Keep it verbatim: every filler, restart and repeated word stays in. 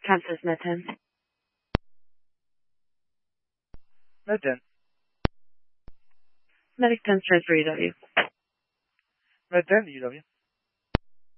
Kansas Med ten. Med ten. Medic ten, transfer E W. Med ten, E W.